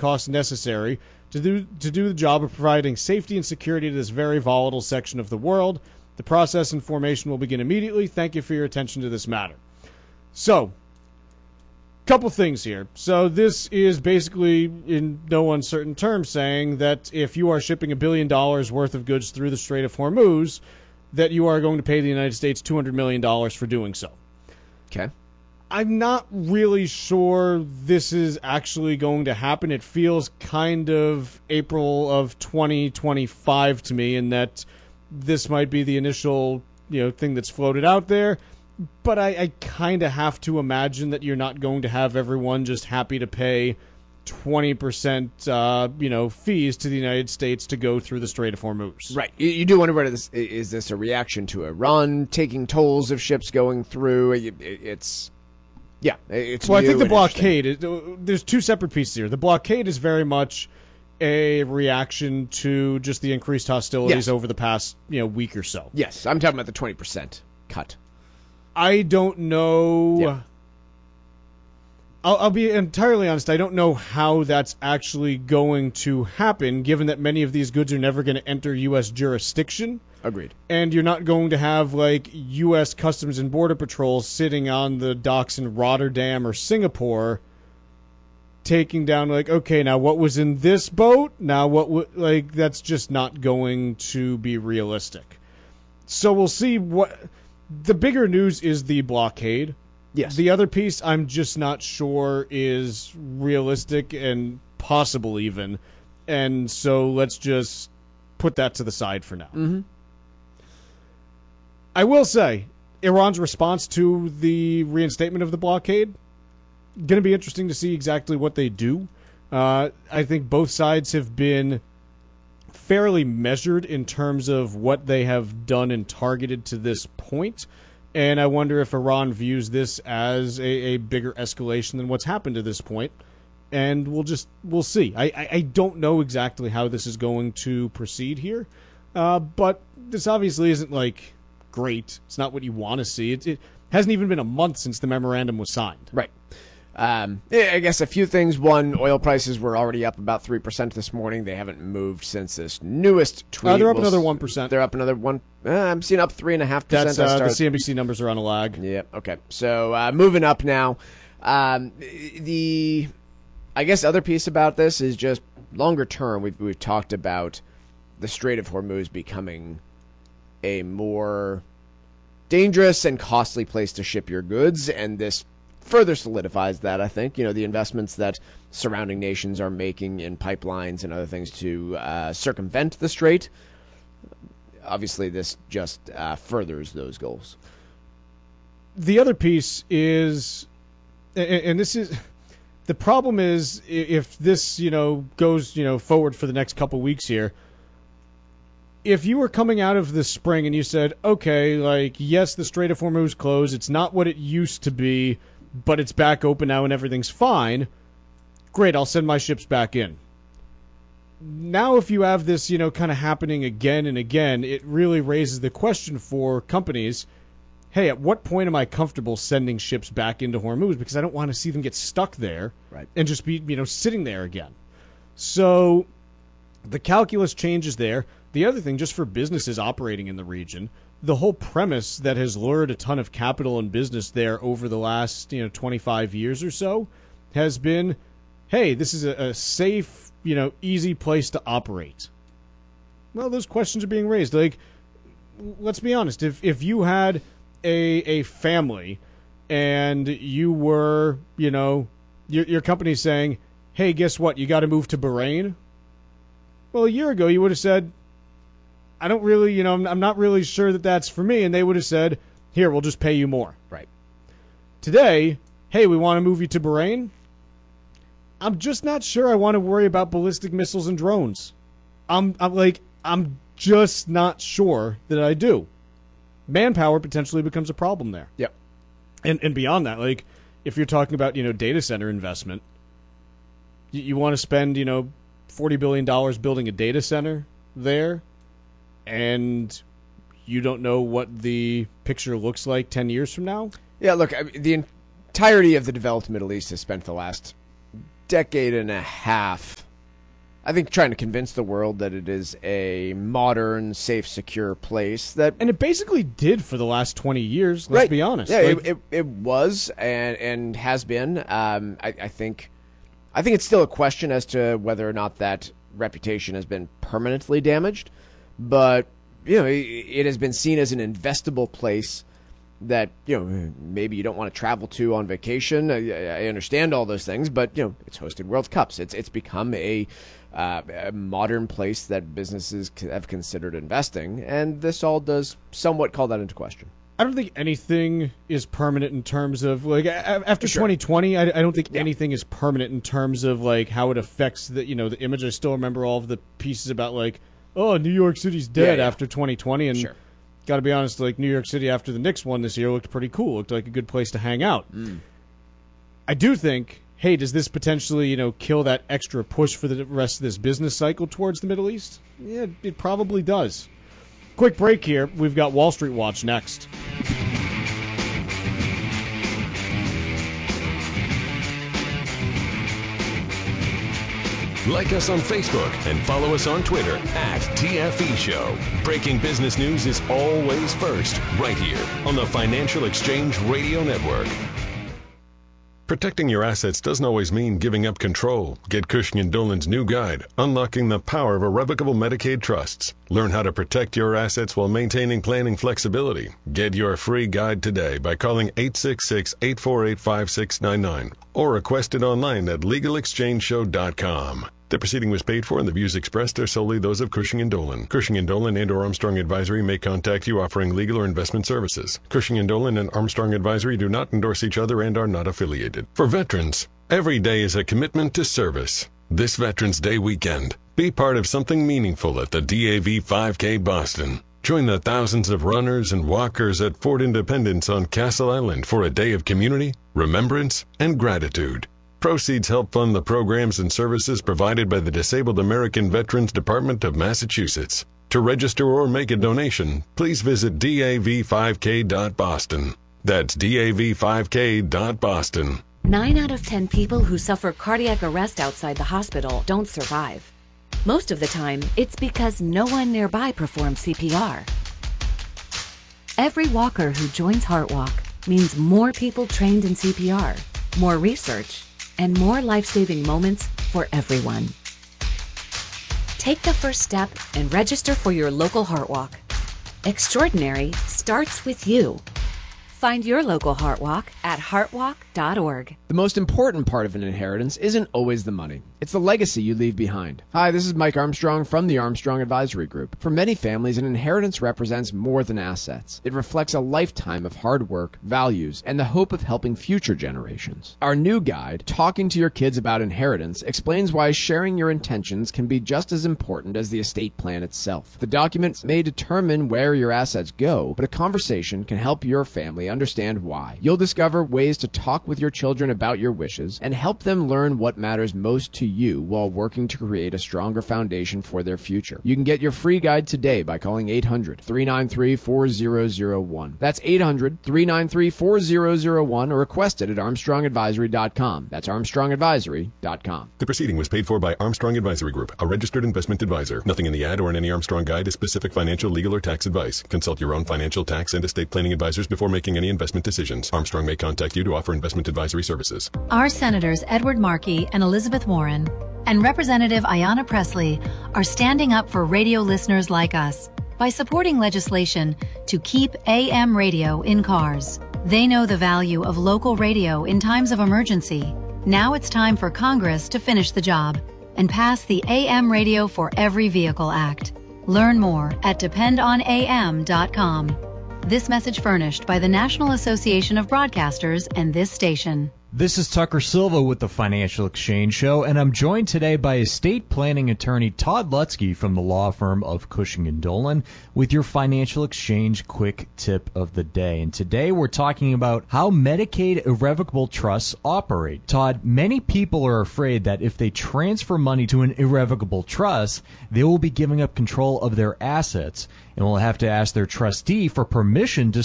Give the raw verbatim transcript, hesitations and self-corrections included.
costs necessary to do, to do the job of providing safety and security to this very volatile section of the world. The process and formation will begin immediately. Thank you for your attention to this matter. So, couple things here. So this is basically, in no uncertain terms, saying that if you are shipping a billion dollars worth of goods through the Strait of Hormuz, that you are going to pay the United States two hundred million dollars for doing so. Okay. I'm not really sure this is actually going to happen. It feels kind of April of twenty twenty-five to me, in that this might be the initial, you know, thing that's floated out there. But I, I kind of have to imagine that you're not going to have everyone just happy to pay twenty percent, uh, you know, fees to the United States to go through the Strait of Hormuz. Right. You, you do wonder whether this is this a reaction to Iran taking tolls of ships going through. It, it, it's yeah. It's well, I think the blockade is, there's two separate pieces here. The blockade is very much a reaction to just the increased hostilities yes. over the past, you know, week or so. Yes, I'm talking about the twenty percent cut. I don't know. Yeah. I'll, I'll be entirely honest. I don't know how that's actually going to happen, given that many of these goods are never going to enter U S jurisdiction. Agreed. And you're not going to have, like, U S Customs and Border Patrol sitting on the docks in Rotterdam or Singapore taking down, like, okay, now what was in this boat? Now what, w-? like, that's just not going to be realistic. So we'll see what... The bigger news is the blockade. Yes. The other piece I'm just not sure is realistic and possible even. And so let's just put that to the side for now. Mm-hmm. I will say, Iran's response to the reinstatement of the blockade, going to be interesting to see exactly what they do. Uh, I think both sides have been fairly measured in terms of what they have done and targeted to this point. And I wonder if Iran views this as a, a bigger escalation than what's happened to this point. And we'll just, we'll see. I, I, I don't know exactly how this is going to proceed here. Uh, but this obviously isn't, like, great. It's not what you want to see. It, it hasn't even been a month since the memorandum was signed. Right. Um, I guess a few things. One, oil prices were already up about three percent this morning. They haven't moved since this newest tweet. Uh, they're up we'll another one percent. They're up another one. Uh, I'm seeing up three point five percent. That's, uh, the C N B C numbers are on a lag. Yep, okay. So, uh, moving up now. Um, the, I guess, other piece about this is just longer term. We've, we've talked about the Strait of Hormuz becoming a more dangerous and costly place to ship your goods, and this further solidifies that, I think. You know, the investments that surrounding nations are making in pipelines and other things to uh, circumvent the strait. Obviously, this just uh, furthers those goals. The other piece is, and, and this is, the problem is if this, you know, goes, you know, forward for the next couple weeks here, if you were coming out of the spring and you said, okay, like, yes, the Strait of Hormuz closed, it's not what it used to be, but it's back open now and everything's fine, great, I'll send my ships back in. Now if you have this, you know, kind of happening again and again, it really raises the question for companies, hey, at what point am I comfortable sending ships back into Hormuz? Because I don't want to see them get stuck there right. and just be, you know, sitting there again. So the calculus changes there. The other thing, just for businesses operating in the region, the whole premise that has lured a ton of capital and business there over the last, you know, twenty-five years or so has been, hey, this is a, a safe, you know, easy place to operate. Well, those questions are being raised. Like, let's be honest. If if you had a a family and you were, you know, your your company saying, hey, guess what? You got to move to Bahrain. Well, a year ago you would have said, I don't really, you know, I'm, I'm not really sure that that's for me. And they would have said, here, we'll just pay you more. Right. Today, hey, we want to move you to Bahrain. I'm just not sure I want to worry about ballistic missiles and drones. I'm, I'm like, I'm just not sure that I do. Manpower potentially becomes a problem there. Yep. And and beyond that, like, if you're talking about, you know, data center investment, you, you want to spend, you know, forty billion dollars building a data center there, and you don't know what the picture looks like ten years from now? Yeah, look, I mean, the entirety of the developed Middle East has spent the last decade and a half, I think, trying to convince the world that it is a modern, safe, secure place. That And it basically did for the last twenty years, let's right. be honest. Yeah, Like, it, it, it was and and has been. Um, I, I think I think it's still a question as to whether or not that reputation has been permanently damaged. But, you know, it, it has been seen as an investable place that, you know, maybe you don't want to travel to on vacation. I, I understand all those things, but, you know, it's hosted World Cups. It's it's become a, uh, a modern place that businesses have considered investing, and this all does somewhat call that into question. I don't think anything is permanent in terms of, like, a- after Sure. twenty twenty, I, I don't think Yeah. anything is permanent in terms of, like, how it affects the, you know, the image. I still remember all of the pieces about, like, oh, New York City's dead Yeah, yeah. after twenty twenty, and Sure. got to be honest, like, New York City after the Knicks won this year looked pretty cool. Looked like a good place to hang out. Mm. I do think, hey, does this potentially, you know, kill that extra push for the rest of this business cycle towards the Middle East? Yeah, it probably does. Quick break here. We've got Wall Street Watch next. Like us on Facebook and follow us on Twitter at T F E Show. Breaking business news is always first, right here on the Financial Exchange Radio Network. Protecting your assets doesn't always mean giving up control. Get Cushing and Dolan's new guide, Unlocking the Power of Irrevocable Medicaid Trusts. Learn how to protect your assets while maintaining planning flexibility. Get your free guide today by calling eight six six, eight four eight, five six nine nine or request it online at legal exchange show dot com. The proceeding was paid for and the views expressed are solely those of Cushing and Dolan. Cushing and Dolan and or Armstrong Advisory may contact you offering legal or investment services. Cushing and Dolan and Armstrong Advisory do not endorse each other and are not affiliated. For veterans, every day is a commitment to service. This Veterans Day weekend, be part of something meaningful at the D A V five K Boston. Join the thousands of runners and walkers at Fort Independence on Castle Island for a day of community, remembrance, and gratitude. Proceeds help fund the programs and services provided by the Disabled American Veterans Department of Massachusetts. To register or make a donation, please visit D A V five K dot boston. That's D A V five K dot boston. Nine out of ten people who suffer cardiac arrest outside the hospital don't survive. Most of the time, it's because no one nearby performs C P R. Every walker who joins HeartWalk means more people trained in C P R, more research, and more life-saving moments for everyone. Take the first step and register for your local HeartWalk. Extraordinary starts with you. Find your local HeartWalk at heartwalk dot org. The most important part of an inheritance isn't always the money. It's the legacy you leave behind. Hi, this is Mike Armstrong from the Armstrong Advisory Group. For many families, an inheritance represents more than assets. It reflects a lifetime of hard work, values, and the hope of helping future generations. Our new guide, Talking to Your Kids About Inheritance, explains why sharing your intentions can be just as important as the estate plan itself. The document may determine where your assets go, but a conversation can help your family understand why. You'll discover ways to talk with your children about your wishes and help them learn what matters most to you while working to create a stronger foundation for their future. You can get your free guide today by calling eight hundred, three nine three, four zero zero one. That's eight hundred, three nine three, four zero zero one or request it at armstrong advisory dot com. That's armstrong advisory dot com. The proceeding was paid for by Armstrong Advisory Group, a registered investment advisor. Nothing in the ad or in any Armstrong guide is specific financial, legal, or tax advice. Consult your own financial, tax, and estate planning advisors before making any investment decisions. Armstrong may contact you to offer investment advisory services. Our Senators Edward Markey and Elizabeth Warren and Representative Ayanna Pressley are standing up for radio listeners like us by supporting legislation to keep A M radio in cars. They know the value of local radio in times of emergency. Now it's time for Congress to finish the job and pass the A M Radio for Every Vehicle Act. Learn more at depend on A M dot com. This message furnished by the National Association of Broadcasters and this station. This is Tucker Silva with the Financial Exchange Show, and I'm joined today by estate planning attorney Todd Lutzke from the law firm of Cushing and Dolan with your Financial Exchange quick tip of the day. And today we're talking about how Medicaid irrevocable trusts operate. Todd, many people are afraid that if they transfer money to an irrevocable trust, they will be giving up control of their assets and will have to ask their trustee for permission to